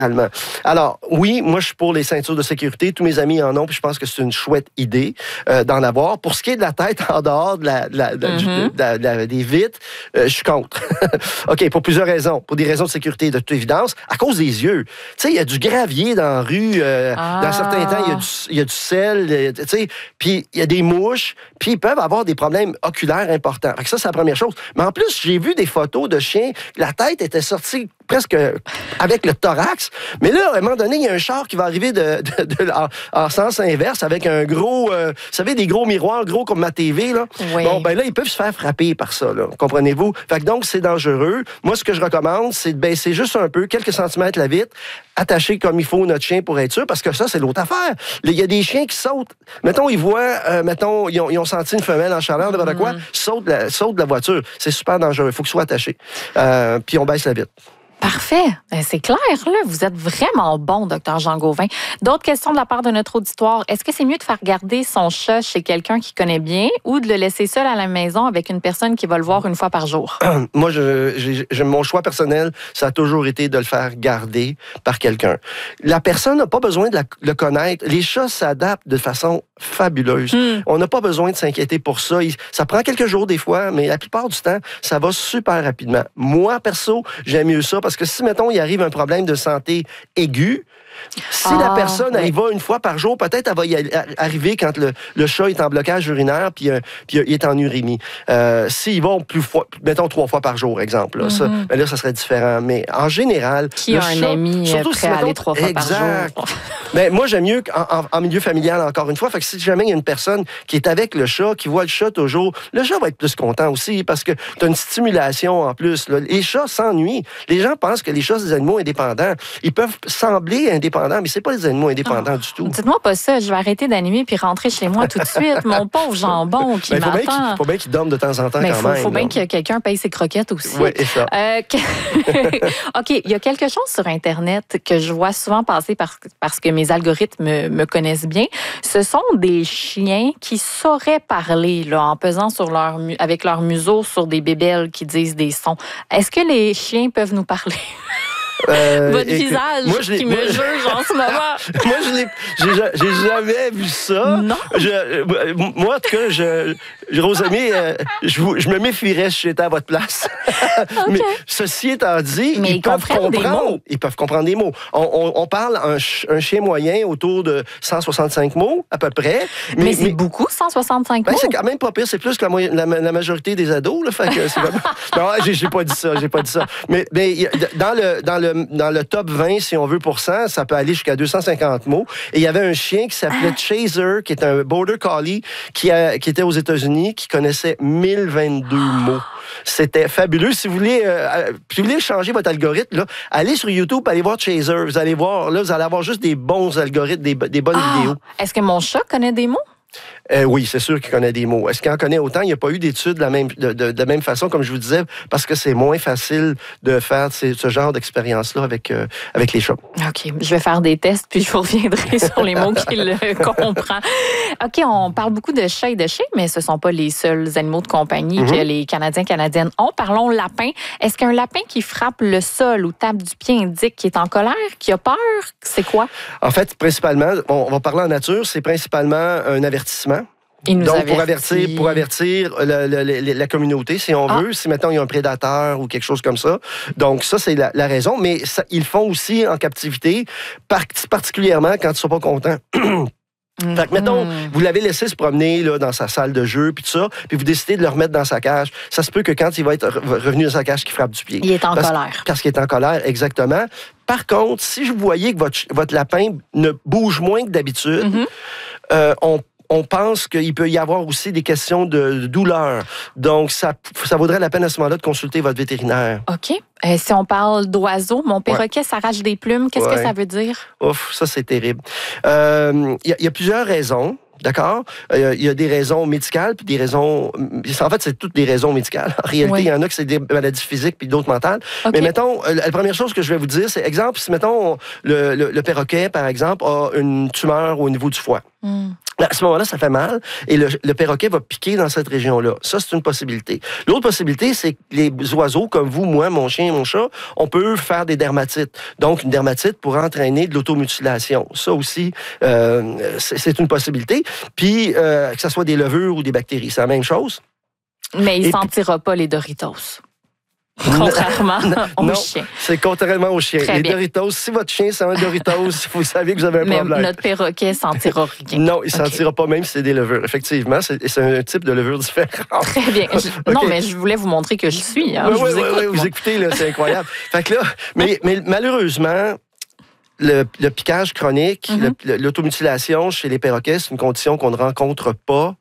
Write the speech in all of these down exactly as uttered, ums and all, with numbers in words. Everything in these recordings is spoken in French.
Allemand. Alors, oui, moi, je suis pour les ceintures de sécurité. Tous mes amis en ont, puis je pense que c'est une chouette idée euh, d'en avoir. Pour ce qui est de la tête en dehors de la, de la, de, mm-hmm. de la, de la, des vitres, euh, je suis contre. OK, pour plusieurs raisons. Pour des raisons de sécurité, de toute évidence. À cause des yeux. Tu sais, il y a du gravier dans la rue. Euh, ah. Dans certains temps, il y a du, il y a du sel. Tu sais, puis il y a des mouches. Puis ils peuvent avoir des problèmes oculaires importants. Fait que ça, c'est la première chose. Mais en plus, j'ai vu des photos de chiens. La tête était sortie presque avec le thorax. Mais là, à un moment donné, il y a un char qui va arriver de, de, de, de en, en sens inverse avec un gros, euh, vous savez, des gros miroirs, gros comme ma T V. Là. Oui. Bon, ben là, ils peuvent se faire frapper par ça, là, comprenez-vous? Fait que donc, c'est dangereux. Moi, ce que je recommande, c'est de baisser juste un peu, quelques centimètres la vitre, attacher comme il faut notre chien pour être sûr, parce que ça, c'est l'autre affaire. Il y a des chiens qui sautent. Mettons, ils voient, euh, mettons, ils ont, ils ont senti une femelle en chaleur, n'importe quoi, sautent de la, sautent de la voiture. C'est super dangereux. Il faut qu'ils soient attachés. Euh, puis on baisse la vitre. Parfait. C'est clair, là. Vous êtes vraiment bon, docteur Jean Gauvin. D'autres questions de la part de notre auditoire. Est-ce que c'est mieux de faire garder son chat chez quelqu'un qui connaît bien ou de le laisser seul à la maison avec une personne qui va le voir une fois par jour? Moi, je, j'ai, j'ai, mon choix personnel, ça a toujours été de le faire garder par quelqu'un. La personne n'a pas besoin de la, le connaître. Les chats s'adaptent de façon fabuleuse. Mm. On n'a pas besoin de s'inquiéter pour ça. Il, ça prend quelques jours des fois, mais la plupart du temps, ça va super rapidement. Moi, perso, j'aime mieux ça parce que si, mettons, il arrive un problème de santé aigu, si ah, la personne oui. elle y va une fois par jour, peut-être elle va y arriver quand le, le chat est en blocage urinaire puis, euh, puis il est en urémie. Euh, S'ils vont plus fois, mettons trois fois par jour, exemple, là, mm-hmm. ça, ben là, ça serait différent. Mais en général... Qui a un chat, ami surtout prêt si, mettons, à aller trois fois exact. par jour? Ben, moi, j'aime mieux en, en, en milieu familial, encore une fois. Fait que si jamais il y a une personne qui est avec le chat, qui voit le chat toujours, le chat va être plus content aussi parce que tu as une stimulation en plus. Là. Les chats s'ennuient. Les gens pensent que les chats, c'est des animaux indépendants. Ils peuvent sembler indépendants, mais c'est pas des animaux indépendants oh, du tout. Dites-moi pas ça. Je vais arrêter d'animer puis rentrer chez moi tout de suite. Mon pauvre jambon qui ben, m'attend. Il faut bien qu'il dorme de temps en temps mais quand faut, même. Il faut bien que quelqu'un paye ses croquettes aussi. Oui, et ça. Euh, que... OK, il y a quelque chose sur Internet que je vois souvent passer parce, parce que mes algorithmes me, me connaissent bien. Ce sont des chiens qui sauraient parler là, en pesant sur leur, avec leur museau sur des bébelles qui disent des sons. Est-ce que les chiens peuvent nous parler? Euh, Votre écoute, visage moi, qui moi, me juge en ce moment. Moi, je l'ai, j'ai, j'ai jamais vu ça. Non. Je, moi, en tout cas, je, Rosemie, euh, je, je me méfierais si j'étais à votre place. Okay. Mais ceci étant dit, Mais ils, ils peuvent comprendre. Ils peuvent comprendre des mots. On, on, on parle un, un chien moyen autour de cent soixante-cinq mots, à peu près. Mais, mais c'est mais, beaucoup, cent soixante-cinq ben, mots? C'est quand même pas pire. C'est plus que la, la, la majorité des ados. Là, fait que c'est vraiment... Non, j'ai, j'ai pas dit ça. J'ai pas dit ça. Mais, mais dans le... Dans le Dans le top vingt, si on veut, pour cent, ça peut aller jusqu'à deux cent cinquante mots. Et il y avait un chien qui s'appelait Chaser, qui est un Border Collie, qui, a, qui était aux États-Unis, qui connaissait mille vingt-deux mots. C'était fabuleux. Si vous voulez, euh, si vous voulez changer votre algorithme, là, allez sur YouTube, allez voir Chaser. Vous allez voir, là, vous allez avoir juste des bons algorithmes, des, des bonnes ah, vidéos. Est-ce que mon chat connaît des mots? Euh, oui, c'est sûr qu'il connaît des mots. Est-ce qu'il en connaît autant? Il n'y a pas eu d'études de la même, de, de, de la même façon, comme je vous disais, parce que c'est moins facile de faire ces, ce genre d'expérience-là avec, euh, avec les chats. OK. Je vais faire des tests, puis je vous reviendrai sur les mots qu'il comprend. OK, on parle beaucoup de chats et de chiens, mais ce ne sont pas les seuls animaux de compagnie mm-hmm. que les Canadiens et Canadiennes ont. Parlons lapin. Est-ce qu'un lapin qui frappe le sol ou tape du pied indique qu'il est en colère, qu'il a peur? C'est quoi? En fait, principalement, on va parler en nature, c'est principalement un avertissement. Donc, avertit. pour avertir, pour avertir le, le, le, la communauté, si on ah. veut, si maintenant il y a un prédateur ou quelque chose comme ça. Donc, ça, c'est la, la raison. Mais ça, ils le font aussi en captivité, particulièrement quand ils ne sont pas contents. Mm-hmm. Fait que, mettons, vous l'avez laissé se promener là, dans sa salle de jeu, puis tout ça, puis vous décidez de le remettre dans sa cage. Ça se peut que quand il va être revenu dans sa cage, qu'il frappe du pied. Il est en parce, colère. Parce qu'il est en colère, exactement. Par contre, si vous voyez que votre, votre lapin ne bouge moins que d'habitude, mm-hmm. euh, on On pense qu'il peut y avoir aussi des questions de douleur. Donc, ça, ça vaudrait la peine à ce moment-là de consulter votre vétérinaire. OK. Euh, si on parle d'oiseaux, mon perroquet ouais. s'arrache des plumes, qu'est-ce ouais. que ça veut dire? Ouf, ça, c'est terrible. Il euh, y, y a plusieurs raisons. D'accord? Il euh, y a des raisons médicales, puis des raisons... En fait, c'est toutes des raisons médicales. En réalité, il oui. y en a que c'est des maladies physiques, puis d'autres mentales. Okay. Mais mettons, la première chose que je vais vous dire, c'est, exemple, si, mettons, le, le, le perroquet, par exemple, a une tumeur au niveau du foie. Mm. À ce moment-là, ça fait mal et le, le perroquet va piquer dans cette région-là. Ça, c'est une possibilité. L'autre possibilité, c'est que les oiseaux, comme vous, moi, mon chien et mon chat, on peut faire des dermatites. Donc, une dermatite pourrait entraîner de l'automutilation. Ça aussi, euh, c'est une possibilité. Puis, euh, que ce soit des levures ou des bactéries, c'est la même chose. Mais il ne Et sentira pas les Doritos. Contrairement aux non, chiens. C'est contrairement aux chiens. Très les bien. Doritos, si votre chien sent un Doritos, vous savez que vous avez un Mais problème. notre perroquet sentira rien. Non, il ne Okay. sentira pas même si c'est des levures. Effectivement, c'est un type de levure différent. Très bien. Je, okay. Non, mais je voulais vous montrer que je suis. Hein. Oui, je oui, vous oui, écoute, oui, vous moi. écoutez, là, c'est incroyable. Fait que là, mais, mais malheureusement, le, le piquage chronique, mm-hmm. l'automutilation chez les perroquets, c'est une condition qu'on ne rencontre pas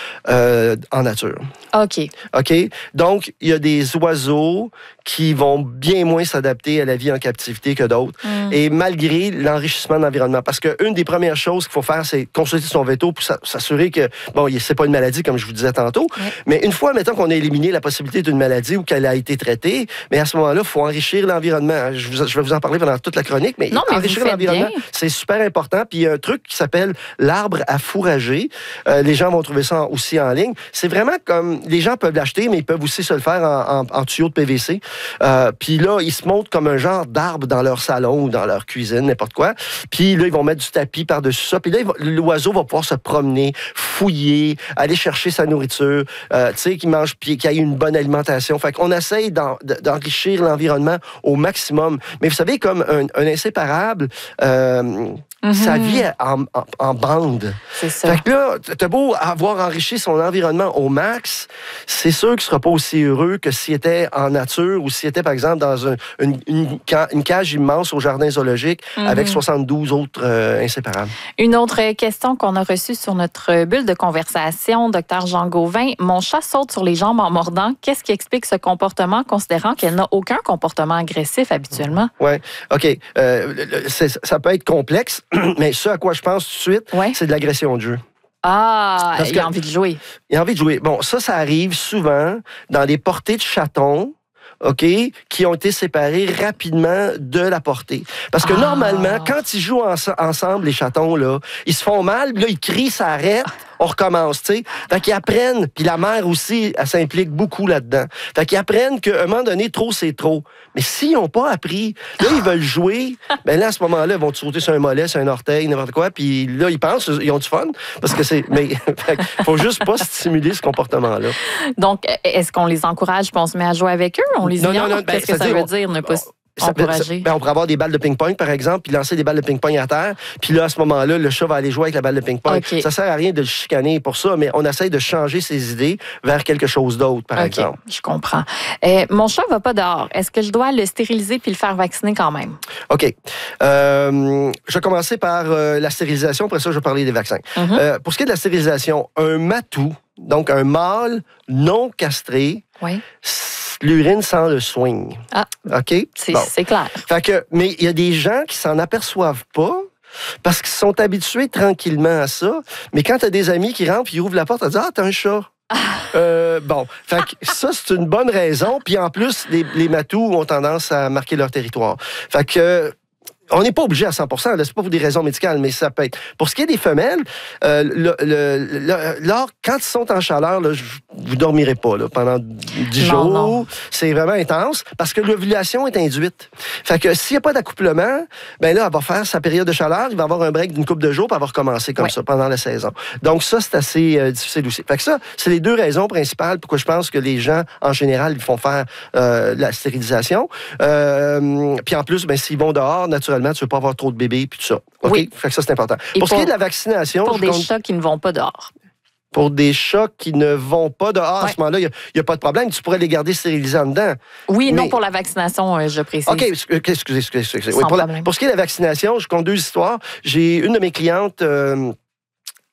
euh, en nature. OK. OK? Donc, il y a des oiseaux qui vont bien moins s'adapter à la vie en captivité que d'autres. Mm. Et malgré l'enrichissement de l'environnement. Parce qu'une des premières choses qu'il faut faire, c'est consulter son véto pour s'assurer que, bon, c'est pas une maladie, comme je vous disais tantôt, ouais. mais une fois, mettons qu'on a éliminé la possibilité d'une maladie ou qu'elle a été traitée, mais à ce moment-là, il faut enrichir l'environnement. Je, je vais vous en parler pendant toute la chronique, mais, non, mais enrichir l'environnement, c'est super important. Puis il y a un truc qui s'appelle l'arbre à fourrager. Euh, les gens vont trouver ça aussi en ligne. C'est vraiment comme, les gens peuvent l'acheter, mais ils peuvent aussi se le faire en, en, en tuyau de P V C. Euh, puis là, ils se montrent comme un genre d'arbre dans leur salon ou dans leur cuisine, n'importe quoi. Puis là, ils vont mettre du tapis par-dessus ça. Puis là, l'oiseau va pouvoir se promener, fouiller, aller chercher sa nourriture, euh, tu sais, qu'il mange, puis qu'il ait une bonne alimentation. Fait qu'on essaye d'enrichir l'environnement au maximum. Mais vous savez, comme un, un inséparable, euh, mm-hmm. ça vit en, en, en bande. C'est ça. Fait que là, t'as beau avoir enrichi son environnement au max, c'est sûr qu'il ne sera pas aussi heureux que s'il était en nature ou s'il était, par exemple, dans un, une, une, une cage immense au jardin zoologique mm-hmm. avec soixante-douze autres euh, inséparables. Une autre question qu'on a reçue sur notre bulle de conversation, docteur Jean Gauvin. Mon chat saute sur les jambes en mordant. Qu'est-ce qui explique ce comportement, considérant qu'elle n'a aucun comportement agressif habituellement? Oui, OK. Euh, ça peut être complexe, mais ce à quoi je pense tout de suite, ouais. c'est de l'agression de jeu. Ah, Parce il a envie de jouer. Il a envie de jouer. Bon, ça, ça arrive souvent dans des portées de chatons, OK, qui ont été séparés rapidement de la portée. Parce que ah. normalement, quand ils jouent en, ensemble, les chatons, là, ils se font mal, là, ils crient, ça arrête, on recommence, tu sais. Fait qu'ils apprennent, puis la mère aussi, elle s'implique beaucoup là-dedans. Fait qu'ils apprennent qu'à un moment donné, trop, c'est trop. Mais s'ils n'ont pas appris, là, ils veulent jouer, bien là, à ce moment-là, ils vont te sauter sur un mollet, sur un orteil, n'importe quoi, puis là, ils pensent, ils ont du fun, parce que c'est... Mais il faut juste pas stimuler ce comportement-là. Donc, est-ce qu'on les encourage, puis on se met à jouer avec eux? On les ignore? Qu'est-ce que ça veut dire, ne pas... Ça, ça, ben on pourrait avoir des balles de ping-pong, par exemple, puis lancer des balles de ping-pong à terre. Puis là, à ce moment-là, le chat va aller jouer avec la balle de ping-pong. Okay. Ça sert à rien de le chicaner pour ça, mais on essaie de changer ses idées vers quelque chose d'autre, par okay. exemple. Je comprends. Euh, mon chat va pas dehors. Est-ce que je dois le stériliser puis le faire vacciner quand même? OK. Euh, je vais commencer par euh, la stérilisation. Après ça, je vais parler des vaccins. Mm-hmm. euh, pour ce qui est de la stérilisation, un matou, donc un mâle non castré, oui. l'urine sent le swing. Ah, OK? C'est bon. clair. Fait que, mais il y a des gens qui s'en aperçoivent pas parce qu'ils sont habitués tranquillement à ça. Mais quand tu as des amis qui rentrent et ils ouvrent la porte, tu dis « Ah, t'as un chat! » Euh, bon, fait que ça, c'est une bonne raison. Puis en plus, les, les matous ont tendance à marquer leur territoire. Fait que... On n'est pas obligé à cent pour cent, c'est pas pour des raisons médicales, mais ça peut être. Pour ce qui est des femelles, euh, le, le, le, lors, quand ils sont en chaleur, là, vous ne dormirez pas là, pendant dix jours. Non. C'est vraiment intense parce que l'ovulation est induite. Fait que s'il n'y a pas d'accouplement, ben là, elle va faire sa période de chaleur, il va avoir un break d'une couple de jours, puis elle va recommencer comme oui. ça pendant la saison. Donc ça, c'est assez euh, difficile aussi. Fait que ça, c'est les deux raisons principales pourquoi je pense que les gens, en général, ils font faire euh, la stérilisation. Euh, puis en plus, ben, s'ils vont dehors, naturellement, tu ne veux pas avoir trop de bébés puis tout ça. OK? Oui. Fait que ça, c'est important. Pour, pour ce qui est de la vaccination... Pour des compte... chats qui ne vont pas dehors. Pour des chats qui ne vont pas dehors, ouais. à ce moment-là, il n'y a, a pas de problème. Tu pourrais les garder stérilisés en dedans. Oui, mais... non, pour la vaccination, je précise. OK, excusez, excusez, excusez. Oui, pour, la, pour ce qui est de la vaccination, je compte deux histoires. J'ai une de mes clientes... Euh,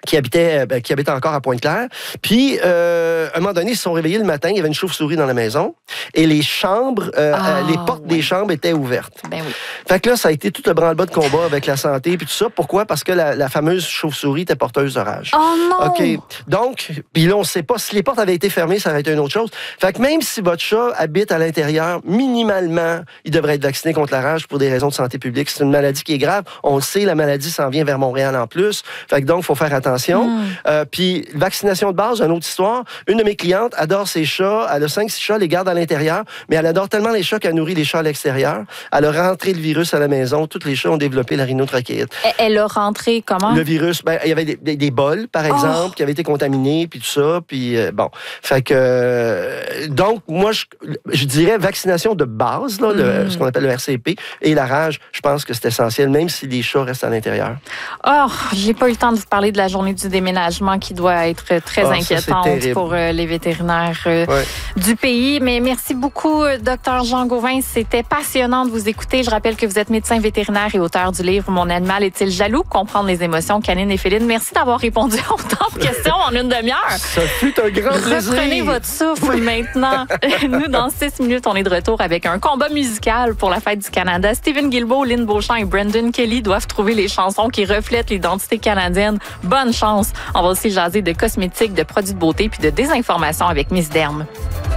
qui habitait, ben, qui habitait encore à Pointe-Claire. Puis, euh, à un moment donné, ils se sont réveillés le matin, il y avait une chauve-souris dans la maison et les chambres, euh, Ah, les portes oui. des chambres étaient ouvertes. Ben oui. Fait que là, ça a été tout le branle-bas de combat avec la santé puis tout ça. Pourquoi? Parce que la, la fameuse chauve-souris était porteuse de rage. Oh non! OK. Donc, puis là, on ne sait pas. Si les portes avaient été fermées, ça aurait été une autre chose. Fait que même si votre chat habite à l'intérieur, minimalement, il devrait être vacciné contre la rage pour des raisons de santé publique. C'est une maladie qui est grave. On le sait, la maladie s'en vient vers Montréal en plus. Fait que donc, il faut faire attention. Mm. Euh, puis, vaccination de base, une autre histoire. Une de mes clientes adore ses chats. Elle a cinq six chats, les garde à l'intérieur. Mais elle adore tellement les chats qu'elle nourrit les chats à l'extérieur. Elle a rentré le virus à la maison. Tous les chats ont développé la rhinotrachéite. Elle a rentré comment? Le virus, ben, il y avait des, des, des bols, par exemple, Oh. qui avaient été contaminés, puis tout ça. Puis, euh, bon. Fait que. Euh, donc, moi, je, je dirais vaccination de base, là, le, Mm. ce qu'on appelle le R C P. Et la rage, je pense que c'est essentiel, même si les chats restent à l'intérieur. Oh, j'ai pas eu le temps de vous parler de la journée du déménagement qui doit être très Ah, ça, inquiétante c'est terrible. pour euh, les vétérinaires euh, Ouais. du pays. Mais merci beaucoup, euh, docteur Jean Gauvin. C'était passionnant de vous écouter. Je rappelle que vous êtes médecin vétérinaire et auteur du livre « Mon animal est-il jaloux? Comprendre les émotions canines et félines ». Merci d'avoir répondu à autant de questions en une demi-heure. Ça fut un grand plaisir. Reprenez votre souffle maintenant. Nous, dans six minutes, on est de retour avec un combat musical pour la Fête du Canada. Stephen Guilbeault, Lynn Beauchamp et Brendan Kelly doivent trouver les chansons qui reflètent l'identité canadienne. Bonne chance. On va aussi jaser de cosmétiques, de produits de beauté puis de désinformation avec Miss Derme.